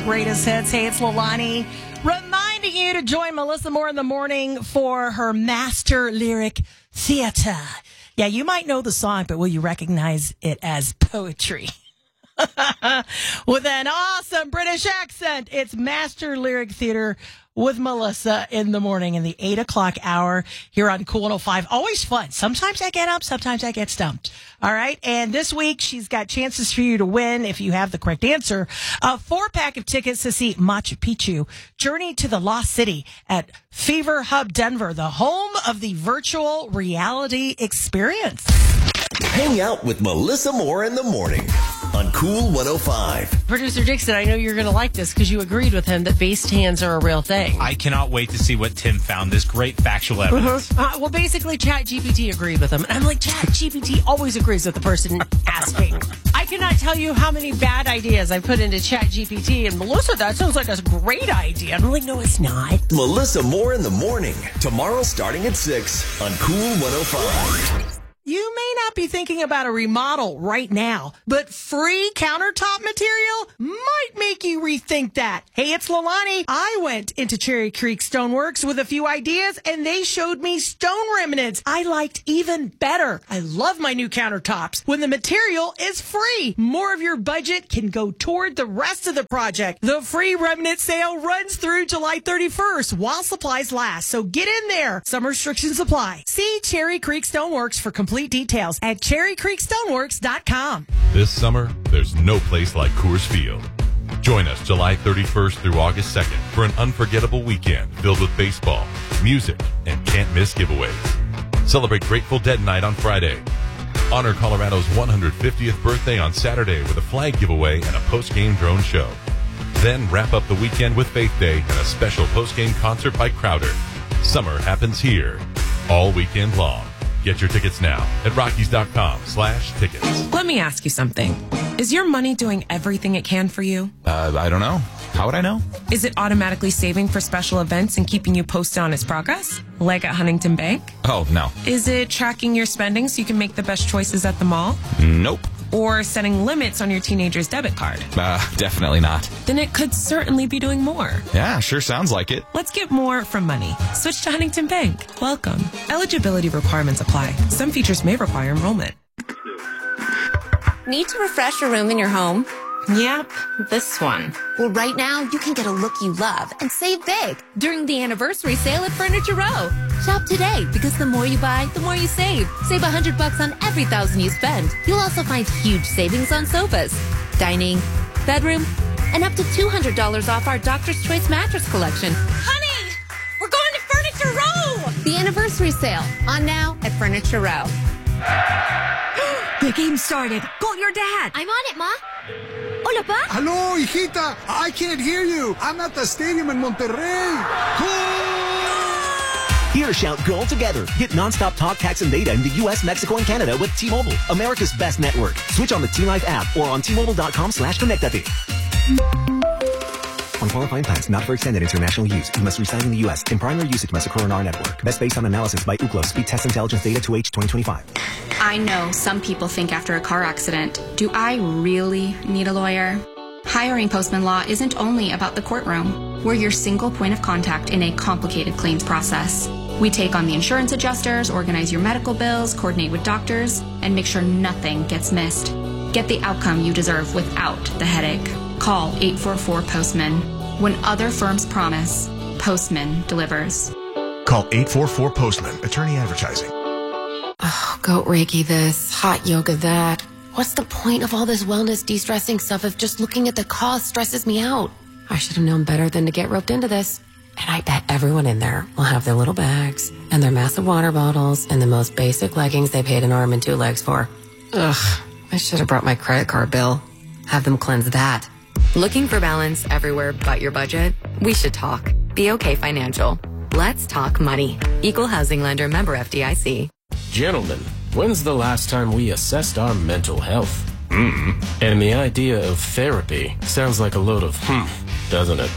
Greatest hits. Hey, it's Lilani. Reminding you to join Melissa Moore in the morning for her Master Lyric Theater. Yeah, you might know the song, but will you recognize it as poetry? With an awesome British accent, it's Master Lyric Theater with Melissa in the morning in the 8 o'clock hour here on Cool 105. Always fun. Sometimes I get up, sometimes I get stumped. All right. And this week, she's got chances for you to win if you have the correct answer. A 4-pack of tickets to see Machu Picchu, Journey to the Lost City at Fever Hub Denver, the home of the virtual reality experience. Hang out with Melissa Moore in the morning on Cool 105. Producer Dixon, I know you're going to like this because you agreed with him that based hands are a real thing. I cannot wait to see what Tim found, this great factual evidence. Well, basically, ChatGPT agreed with him. And I'm like, ChatGPT always agrees with the person asking. I cannot tell you how many bad ideas I put into ChatGPT, and Melissa, that sounds like a great idea. I'm like, no, it's not. Melissa Moore in the morning, tomorrow starting at 6 on Cool 105. You may not be thinking about a remodel right now, but free countertop material might make you rethink that. Hey, it's Lilani. I went into Cherry Creek Stoneworks with a few ideas, and they showed me stone remnants I liked even better. I love my new countertops when the material is free. More of your budget can go toward the rest of the project. The free remnant sale runs through July 31st while supplies last, so get in there. Some restrictions apply. See Cherry Creek Stoneworks for complete details at cherrycreekstoneworks.com. This summer, there's no place like Coors Field. Join us July 31st through August 2nd for an unforgettable weekend filled with baseball, music, and can't-miss giveaways. Celebrate Grateful Dead Night on Friday. Honor Colorado's 150th birthday on Saturday with a flag giveaway and a post-game drone show. Then wrap up the weekend with Faith Day and a special post-game concert by Crowder. Summer happens here all weekend long. Get your tickets now at Rockies.com/tickets. Let me ask you something. Is your money doing everything it can for you? I don't know. How would I know? Is it automatically saving for special events and keeping you posted on its progress? Like at Huntington Bank? Oh, no. Is it tracking your spending so you can make the best choices at the mall? Nope. Or setting limits on your teenager's debit card? Definitely not. Then it could certainly be doing more. Yeah, sure sounds like it. Let's get more from money. Switch to Huntington Bank. Welcome. Eligibility requirements apply. Some features may require enrollment. Need to refresh your room in your home? Yep, this one. Well, right now, you can get a look you love and save big during the anniversary sale at Furniture Row. Shop today, because the more you buy, the more you save. Save $100 on every $1,000 you spend. You'll also find huge savings on sofas, dining, bedroom, and up to $200 off our Doctor's Choice mattress collection. Honey, we're going to Furniture Row! The anniversary sale, on now at Furniture Row. The game started. Call your dad. I'm on it, Ma. Hola, Pa. Hello, hijita. I can't hear you. I'm at the stadium in Monterrey. Here, shout goal together. Get nonstop talk, text, and data in the U.S., Mexico, and Canada with T-Mobile, America's best network. Switch on the T-Life app or on T-Mobile.com/connectate. On qualifying plans, not for extended international use. You must reside in the U.S. In primary usage must occur on our network. Best based on analysis by Ookla. Speed Test Intelligence Data 2H 2025. I know some people think after a car accident, do I really need a lawyer? Hiring Postman Law isn't only about the courtroom. We're your single point of contact in a complicated claims process. We take on the insurance adjusters, organize your medical bills, coordinate with doctors, and make sure nothing gets missed. Get the outcome you deserve without the headache. Call 844-POSTMAN. When other firms promise, Postman delivers. Call 844-POSTMAN. Attorney Advertising. Oh, goat Reiki this, hot yoga that. What's the point of all this wellness de-stressing stuff if just looking at the cost stresses me out? I should have known better than to get roped into this. And I bet everyone in there will have their little bags and their massive water bottles and the most basic leggings they paid an arm and two legs for. Ugh, I should have brought my credit card bill. Have them cleanse that. Looking for balance everywhere but your budget? We should talk. BOK Financial. Let's talk money. Equal housing lender, member FDIC. Gentlemen, when's the last time we assessed our mental health? And the idea of therapy sounds like a load of doesn't it?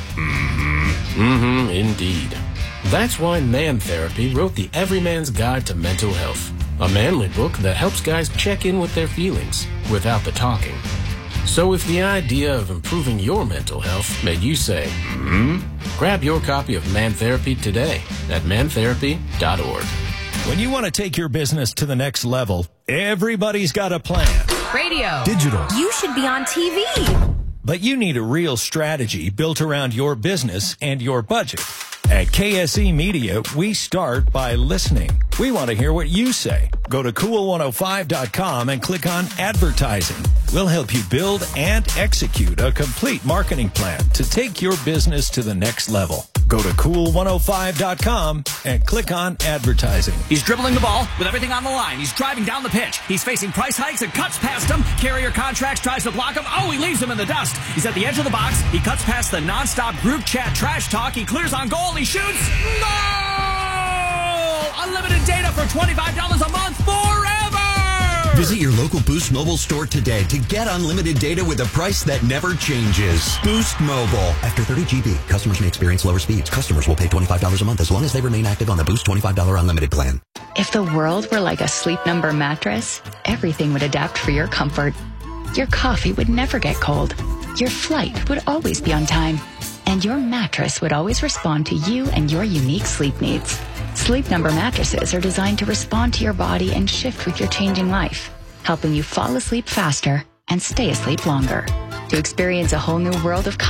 Indeed. That's why Man Therapy wrote the Everyman's Guide to Mental Health, a manly book that helps guys check in with their feelings without the talking. So if the idea of improving your mental health made you say, grab your copy of Man Therapy today at mantherapy.org. When you want to take your business to the next level, everybody's got a plan. Radio. Digital. You should be on TV. But you need a real strategy built around your business and your budget. At KSE Media, we start by listening. We want to hear what you say. Go to cool105.com and click on advertising. We'll help you build and execute a complete marketing plan to take your business to the next level. Go to cool105.com and click on advertising. He's dribbling the ball with everything on the line. He's driving down the pitch. He's facing price hikes and cuts past him. Carrier Contracts tries to block him. Oh, he leaves him in the dust. He's at the edge of the box. He cuts past the nonstop group chat trash talk. He clears on goal. He shoots. Goal! Unlimited data for $25 a month forever! Visit your local Boost Mobile store today to get unlimited data with a price that never changes. Boost Mobile. After 30 GB, customers may experience lower speeds. Customers will pay $25 a month as long as they remain active on the Boost $25 unlimited plan. If the world were like a Sleep Number mattress, everything would adapt for your comfort. Your coffee would never get cold. Your flight would always be on time. And your mattress would always respond to you and your unique sleep needs. Sleep Number mattresses are designed to respond to your body and shift with your changing life, helping you fall asleep faster and stay asleep longer. To experience a whole new world of